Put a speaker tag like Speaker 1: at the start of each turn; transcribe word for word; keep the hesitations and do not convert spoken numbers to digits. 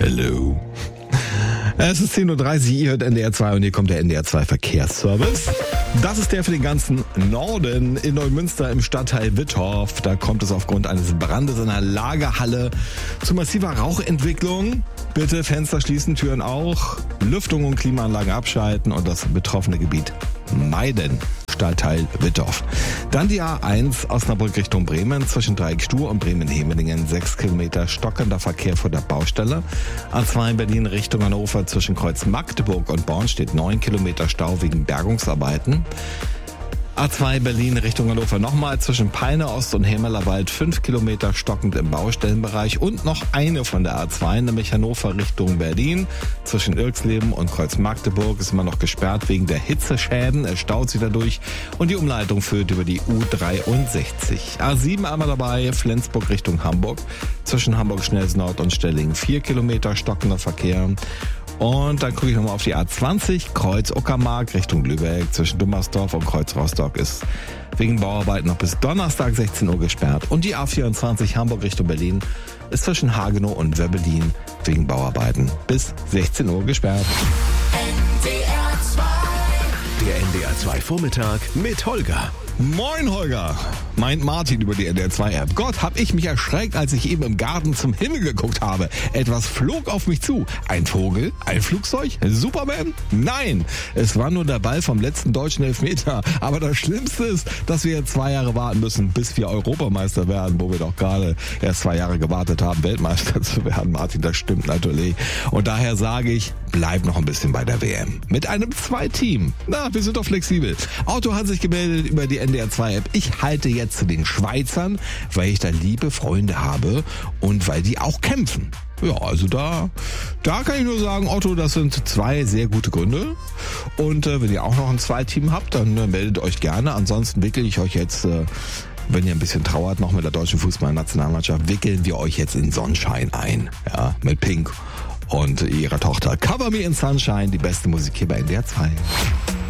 Speaker 1: Hello. Es ist zehn Uhr dreißig, ihr hört N D R zwei und hier kommt der N D R zwei Verkehrsservice. Das ist der für den ganzen Norden in Neumünster im Stadtteil Wittorf. Da kommt es aufgrund eines Brandes in einer Lagerhalle zu massiver Rauchentwicklung. Bitte Fenster schließen, Türen auch, Lüftung und Klimaanlagen abschalten und das betroffene Gebiet meiden. Stadtteil Wittorf. Dann die A eins Osnabrück Richtung Bremen zwischen Dreieck Stur und Bremen-Hemelingen. sechs Kilometer stockender Verkehr vor der Baustelle. A zwei Berlin Richtung Hannover zwischen Kreuz Magdeburg und Born steht neun Kilometer Stau wegen Bergungsarbeiten. A zwei Berlin Richtung Hannover nochmal zwischen Peine Ost und Hämerlerwald fünf Kilometer stockend im Baustellenbereich und noch eine von der A zwei, nämlich Hannover Richtung Berlin. Zwischen Irxleben und Kreuz Magdeburg ist immer noch gesperrt wegen der Hitzeschäden. Es staut sich dadurch und die Umleitung führt über die U dreiundsechzig. A sieben einmal dabei, Flensburg Richtung Hamburg. Zwischen Hamburg-Schnellsnord und Stellingen vier Kilometer stockender Verkehr. Und dann gucke ich nochmal auf die A zwanzig, Kreuz Uckermark Richtung Lübeck. Zwischen Dummersdorf und Kreuz Rostock ist wegen Bauarbeiten noch bis Donnerstag sechzehn Uhr gesperrt. Und die A vierundzwanzig Hamburg Richtung Berlin ist zwischen Hagenow und Werbelin wegen Bauarbeiten bis sechzehn Uhr gesperrt.
Speaker 2: Der N D R zwei Vormittag mit Holger.
Speaker 1: Moin Holger, meint Martin über die N D R zwei App. Gott, hab ich mich erschreckt, als ich eben im Garten zum Himmel geguckt habe. Etwas flog auf mich zu. Ein Vogel? Ein Flugzeug? Superman? Nein, es war nur der Ball vom letzten deutschen Elfmeter. Aber das Schlimmste ist, dass wir jetzt zwei Jahre warten müssen, bis wir Europameister werden, wo wir doch gerade erst zwei Jahre gewartet haben, Weltmeister zu werden. Martin, das stimmt natürlich. Und daher sage ich, bleib noch ein bisschen bei der W M. Mit einem Zwei-Team. Na, wir sind doch flexibel. Auto hat sich gemeldet über die N D R zwei App. Ich halte jetzt zu den Schweizern, weil ich da liebe Freunde habe und weil die auch kämpfen. Ja, also da, da kann ich nur sagen, Otto, das sind zwei sehr gute Gründe. Und äh, wenn ihr auch noch ein Zweiteam habt, dann äh, meldet euch gerne. Ansonsten wickle ich euch jetzt, äh, wenn ihr ein bisschen trauert, noch mit der deutschen Fußballnationalmannschaft, wickeln wir euch jetzt in Sonnenschein ein. Ja, mit Pink und ihrer Tochter. Cover Me in Sunshine, die beste Musik hier bei N D R zwei.